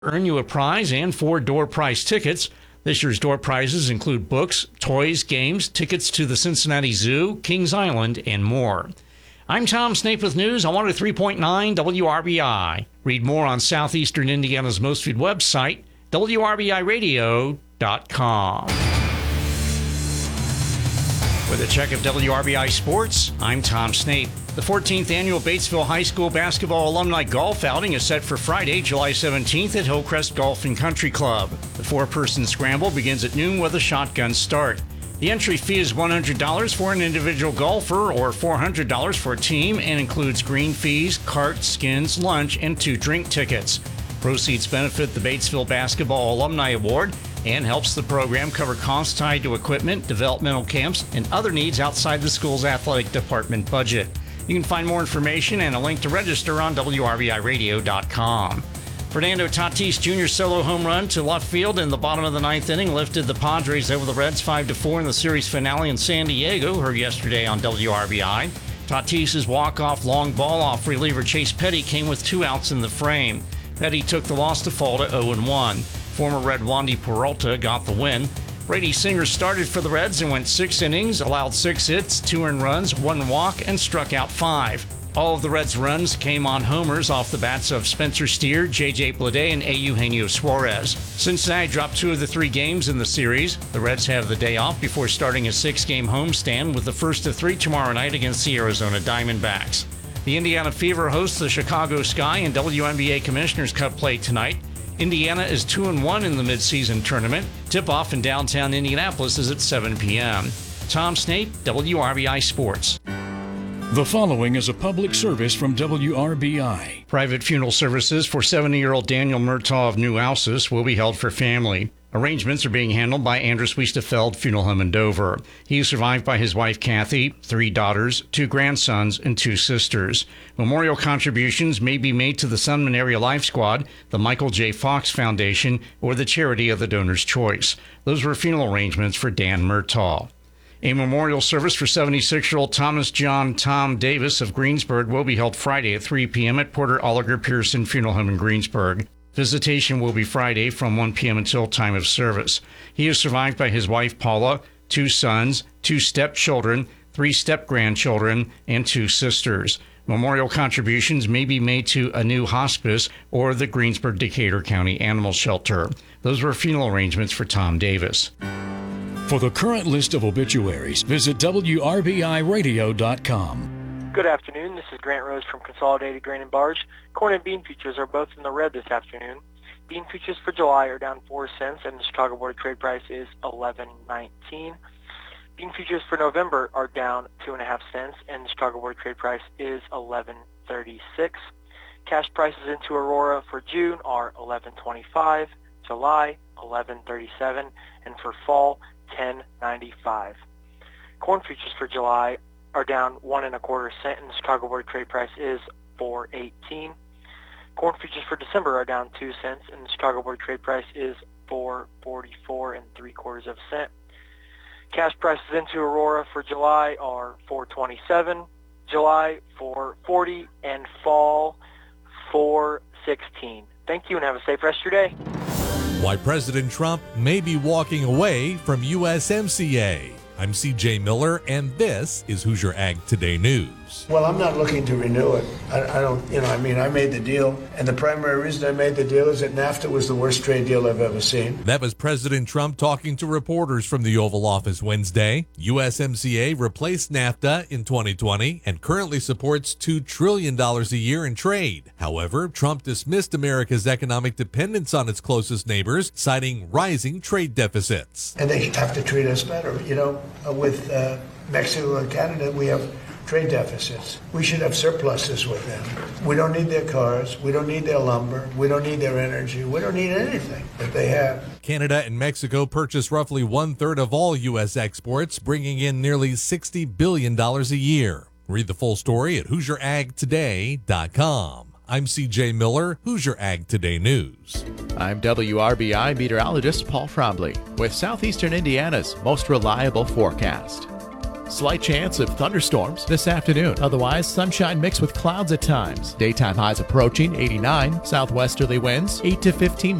Earn you a prize and 4 door prize tickets. This year's door prizes include books, toys, games, tickets to the Cincinnati Zoo, Kings Island, and more. I'm Tom Snape with news on 103.9 WRBI. Read more on Southeastern Indiana's most viewed website, WRBIRadio.com. With a check of WRBI Sports, I'm Tom Snape. The 14th annual Batesville High School Basketball Alumni Golf Outing is set for Friday, July 17th at Hillcrest Golf and Country Club. The 4-person scramble begins at noon with a shotgun start. The entry fee is $100 for an individual golfer or $400 for a team and includes green fees, cart, skins, lunch, and 2 drink tickets. Proceeds benefit the Batesville Basketball Alumni Award and helps the program cover costs tied to equipment, developmental camps, and other needs outside the school's athletic department budget. You can find more information and a link to register on WRBIRadio.com. Fernando Tatis Jr. solo home run to left field in the bottom of the 9th inning lifted the Padres over the Reds 5-4 in the series finale in San Diego, heard yesterday on WRBI. Tatis's walk-off long ball off reliever Chase Petty came with 2 outs in the frame. Petty took the loss to fall to 0-1. Former Red Wandy Peralta got the win. Brady Singer started for the Reds and went 6 innings, allowed 6 hits, 2 earned runs, 1 walk, and struck out 5. All of the Reds' runs came on homers off the bats of Spencer Steer, J.J. Bleday, and Eugenio Suarez. Cincinnati dropped 2 of the 3 games in the series. The Reds have the day off before starting a 6-game homestand with the first of 3 tomorrow night against the Arizona Diamondbacks. The Indiana Fever hosts the Chicago Sky in WNBA Commissioner's Cup play tonight. Indiana is 2-1 in the midseason tournament. Tip-off in downtown Indianapolis is at 7 p.m. Tom Snape, WRBI Sports. The following is a public service from WRBI. Private funeral services for 70-year-old Daniel Murtaugh of New Alcis will be held for family. Arrangements are being handled by Anders Wiestefeld Funeral Home in Dover. He is survived by his wife Kathy, 3 daughters, 2 grandsons, and 2 sisters. Memorial contributions may be made to the Sunman Area Life Squad, the Michael J. Fox Foundation, or the charity of the donor's choice. Those were funeral arrangements for Dan Murtaugh. A memorial service for 76-year-old Thomas John Tom Davis of Greensburg will be held Friday at 3 p.m. at Porter Oliver Pearson Funeral Home in Greensburg. Visitation will be Friday from 1 p.m. until time of service. He is survived by his wife Paula, 2 sons, 2 stepchildren, 3 step-grandchildren, and 2 sisters. Memorial contributions may be made to a new hospice or the Greensburg-Decatur County Animal Shelter. Those were funeral arrangements for Tom Davis. For the current list of obituaries, visit WRBIRadio.com. Good afternoon. This is Grant Rose from Consolidated Grain and Barge. Corn and bean futures are both in the red this afternoon. Bean futures for July are down 4 cents, and the Chicago Board of Trade price is $11.19. Bean futures for November are down 2.5 cents, and the Chicago Board of Trade price is $11.36. Cash prices into Aurora for June are $11.25, July $11.37, and for fall $10.95. Corn futures for July are down 1.25 cents, and the Chicago Board of Trade price is $4.18. Corn futures for December are down 2 cents, and the Chicago Board of Trade price is $4.44 cents. Cash prices into Aurora for July are $4.27, July $4.40, and fall $4.16. Thank you, and have a safe rest of your day. Why President Trump may be walking away from USMCA. I'm C.J. Miller, and this is Hoosier Ag Today News. Well, I'm not looking to renew it. I don't, I made the deal, and the primary reason I made the deal is that NAFTA was the worst trade deal I've ever seen. That was President Trump talking to reporters from the Oval Office Wednesday. USMCA replaced NAFTA in 2020 and currently supports $2 trillion a year in trade. However, Trump dismissed America's economic dependence on its closest neighbors, citing rising trade deficits. And they have to treat us better. With Mexico and Canada, we have trade deficits. We should have surpluses with them. We don't need their cars. We don't need their lumber. We don't need their energy. We don't need anything that they have. Canada and Mexico purchase roughly 1/3 of all U.S. exports, bringing in nearly $60 billion a year. Read the full story at HoosierAgToday.com. I'm C.J. Miller, Hoosier Ag Today News. I'm WRBI meteorologist Paul Frobley with Southeastern Indiana's most reliable forecast. Slight chance of thunderstorms this afternoon. Otherwise, sunshine mixed with clouds at times. Daytime highs approaching 89. Southwesterly winds 8 to 15